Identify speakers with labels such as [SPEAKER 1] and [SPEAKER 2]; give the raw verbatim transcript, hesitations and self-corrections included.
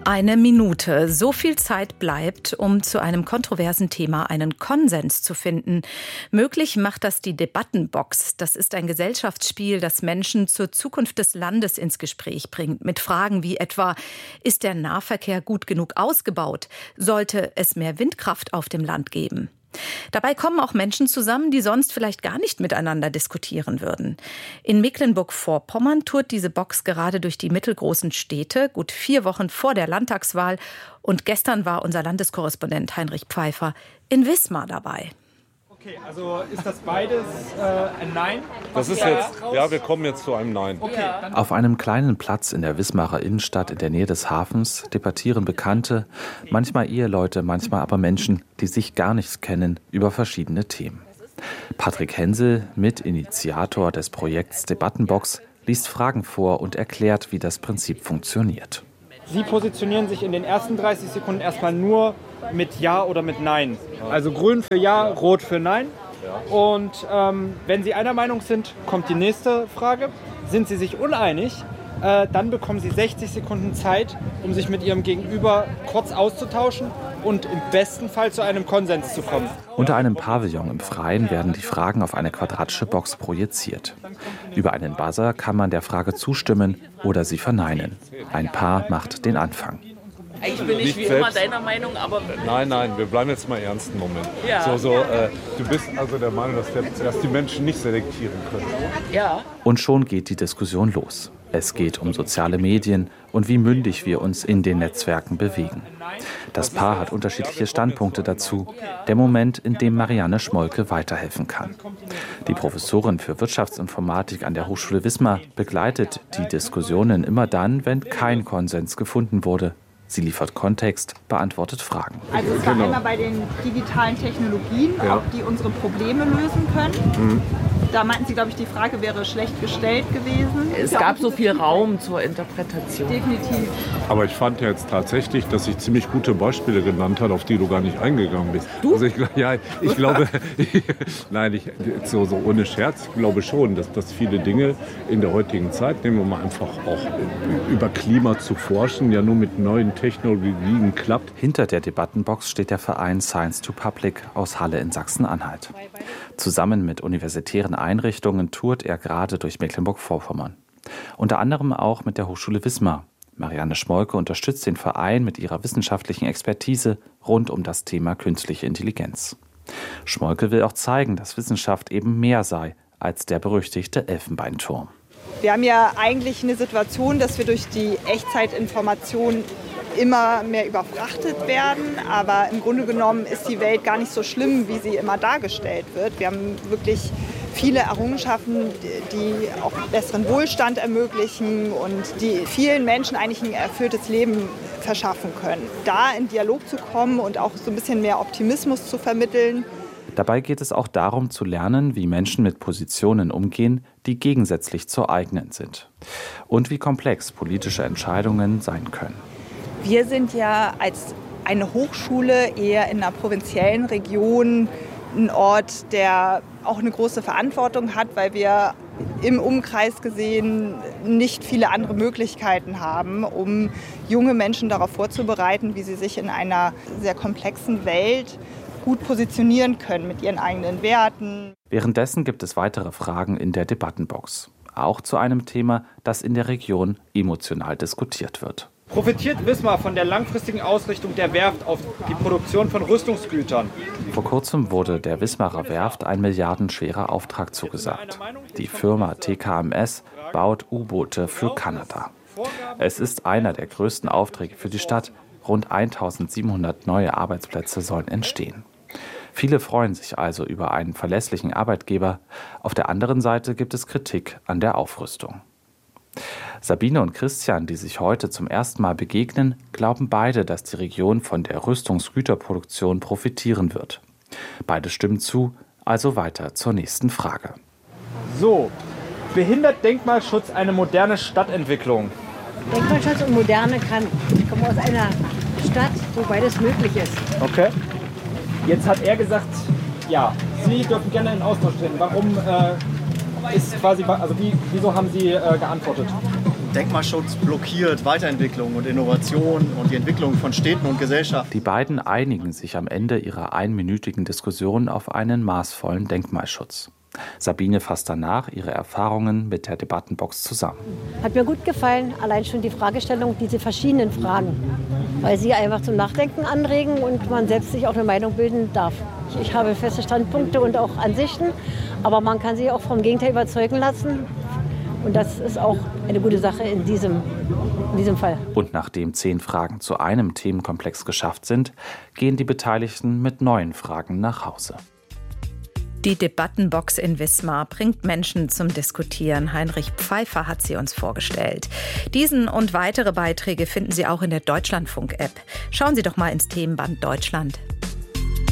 [SPEAKER 1] Eine Minute. So viel Zeit bleibt, um zu einem kontroversen Thema einen Konsens zu finden. Möglich macht das die Debattenbox. Das ist ein Gesellschaftsspiel, das Menschen zur Zukunft des Landes ins Gespräch bringt. Mit Fragen wie etwa, ist der Nahverkehr gut genug ausgebaut? Sollte es mehr Windkraft auf dem Land geben? Dabei kommen auch Menschen zusammen, die sonst vielleicht gar nicht miteinander diskutieren würden. In Mecklenburg-Vorpommern tourt diese Box gerade durch die mittelgroßen Städte, gut vier Wochen vor der Landtagswahl. Und gestern war unser Landeskorrespondent Heinrich Pfeiffer in Wismar dabei.
[SPEAKER 2] Okay, also ist das beides äh, ein Nein?
[SPEAKER 3] Das ist jetzt, ja, wir kommen jetzt zu einem Nein.
[SPEAKER 2] Okay,
[SPEAKER 4] Auf einem kleinen Platz in der Wismarer Innenstadt in der Nähe des Hafens debattieren Bekannte, manchmal Eheleute, manchmal aber Menschen, die sich gar nicht kennen, über verschiedene Themen. Patrick Hensel, Mitinitiator des Projekts Debattenbox, liest Fragen vor und erklärt, wie das Prinzip funktioniert.
[SPEAKER 2] Sie positionieren sich in den ersten dreißig Sekunden erstmal nur mit Ja oder mit Nein. Also grün für Ja, rot für Nein. Und ähm, wenn Sie einer Meinung sind, kommt die nächste Frage. Sind Sie sich uneinig, äh, dann bekommen Sie sechzig Sekunden Zeit, um sich mit Ihrem Gegenüber kurz auszutauschen und im besten Fall zu einem Konsens zu kommen.
[SPEAKER 4] Unter einem Pavillon im Freien werden die Fragen auf eine quadratische Box projiziert. Über einen Buzzer kann man der Frage zustimmen oder sie verneinen. Ein Paar macht den Anfang.
[SPEAKER 5] Ich bin nicht,
[SPEAKER 3] Nicht
[SPEAKER 5] wie
[SPEAKER 3] selbst.
[SPEAKER 5] immer deiner Meinung, aber...
[SPEAKER 3] Nein, nein, wir bleiben jetzt mal ernst einen Moment.
[SPEAKER 5] Ja.
[SPEAKER 3] So, so, äh, du bist also der Meinung, dass, der, dass die Menschen nicht selektieren können.
[SPEAKER 5] Ja.
[SPEAKER 4] Und schon geht die Diskussion los. Es geht um soziale Medien und wie mündig wir uns in den Netzwerken bewegen. Das Paar hat unterschiedliche Standpunkte dazu. Der Moment, in dem Marianne Schmolke weiterhelfen kann. Die Professorin für Wirtschaftsinformatik an der Hochschule Wismar begleitet die Diskussionen immer dann, wenn kein Konsens gefunden wurde. Sie liefert Kontext, beantwortet Fragen.
[SPEAKER 6] Also es war einmal bei den digitalen Technologien,
[SPEAKER 3] Ja.
[SPEAKER 6] ob die unsere Probleme lösen können.
[SPEAKER 3] Mhm.
[SPEAKER 6] Da meinten Sie, glaube ich, die Frage wäre schlecht gestellt gewesen.
[SPEAKER 5] Es gab so viel Raum zur Interpretation.
[SPEAKER 6] Definitiv.
[SPEAKER 3] Aber ich fand ja jetzt tatsächlich, dass ich ziemlich gute Beispiele genannt hat, auf die du gar nicht eingegangen bist.
[SPEAKER 5] Du?
[SPEAKER 3] Also ich, gl- ja, ich glaube, nein, ich, so, so ohne Scherz, ich glaube schon, dass, dass viele Dinge in der heutigen Zeit, nehmen wir mal einfach auch über Klima zu forschen, ja nur mit neuen Technologien klappt.
[SPEAKER 4] Hinter der Debattenbox steht der Verein Science to Public aus Halle in Sachsen-Anhalt. Zusammen mit universitären Einrichtungen tourt er gerade durch Mecklenburg-Vorpommern. Unter anderem auch mit der Hochschule Wismar. Marianne Schmolke unterstützt den Verein mit ihrer wissenschaftlichen Expertise rund um das Thema künstliche Intelligenz. Schmolke will auch zeigen, dass Wissenschaft eben mehr sei als der berüchtigte Elfenbeinturm.
[SPEAKER 6] Wir haben ja eigentlich eine Situation, dass wir durch die Echtzeitinformation immer mehr überfrachtet werden. Aber im Grunde genommen ist die Welt gar nicht so schlimm, wie sie immer dargestellt wird. Wir haben wirklich viele Errungenschaften, die auch besseren Wohlstand ermöglichen und die vielen Menschen eigentlich ein erfülltes Leben verschaffen können. Da in Dialog zu kommen und auch so ein bisschen mehr Optimismus zu vermitteln.
[SPEAKER 4] Dabei geht es auch darum zu lernen, wie Menschen mit Positionen umgehen, die gegensätzlich zur eigenen sind. Und wie komplex politische Entscheidungen sein können.
[SPEAKER 6] Wir sind ja als eine Hochschule eher in einer provinziellen Region ein Ort, der auch eine große Verantwortung hat, weil wir im Umkreis gesehen nicht viele andere Möglichkeiten haben, um junge Menschen darauf vorzubereiten, wie sie sich in einer sehr komplexen Welt gut positionieren können mit ihren eigenen Werten.
[SPEAKER 4] Währenddessen gibt es weitere Fragen in der Debattenbox. Auch zu einem Thema, das in der Region emotional diskutiert wird.
[SPEAKER 2] Profitiert Wismar von der langfristigen Ausrichtung der Werft auf die Produktion von Rüstungsgütern?
[SPEAKER 4] Vor kurzem wurde der Wismarer Werft ein milliardenschwerer Auftrag zugesagt. Die Firma T K M S baut U-Boote für Kanada. Es ist einer der größten Aufträge für die Stadt. Rund eintausendsiebenhundert neue Arbeitsplätze sollen entstehen. Viele freuen sich also über einen verlässlichen Arbeitgeber. Auf der anderen Seite gibt es Kritik an der Aufrüstung. Sabine und Christian, die sich heute zum ersten Mal begegnen, glauben beide, dass die Region von der Rüstungsgüterproduktion profitieren wird. Beide stimmen zu, also weiter zur nächsten Frage.
[SPEAKER 2] So, behindert Denkmalschutz eine moderne Stadtentwicklung?
[SPEAKER 7] Denkmalschutz und Moderne kann. Ich komme aus einer Stadt, wo beides möglich ist.
[SPEAKER 2] Okay. Jetzt hat er gesagt, ja, Sie dürfen gerne in Austausch treten. Warum äh, ist quasi, also wie, wieso haben Sie äh, geantwortet?
[SPEAKER 8] Denkmalschutz blockiert Weiterentwicklung und Innovation und die Entwicklung von Städten und Gesellschaften.
[SPEAKER 4] Die beiden einigen sich am Ende ihrer einminütigen Diskussion auf einen maßvollen Denkmalschutz. Sabine fasst danach ihre Erfahrungen mit der Debattenbox zusammen.
[SPEAKER 7] Hat mir gut gefallen, allein schon die Fragestellung, diese verschiedenen Fragen, weil sie einfach zum Nachdenken anregen und man selbst sich auch eine Meinung bilden darf. Ich, ich habe feste Standpunkte und auch Ansichten, aber man kann sich auch vom Gegenteil überzeugen lassen. Und das ist auch eine gute Sache in diesem, in diesem Fall.
[SPEAKER 4] Und nachdem zehn Fragen zu einem Themenkomplex geschafft sind, gehen die Beteiligten mit neuen Fragen nach Hause.
[SPEAKER 1] Die Debattenbox in Wismar bringt Menschen zum Diskutieren. Heinrich Pfeiffer hat sie uns vorgestellt. Diesen und weitere Beiträge finden Sie auch in der Deutschlandfunk-App. Schauen Sie doch mal ins Themenband Deutschland.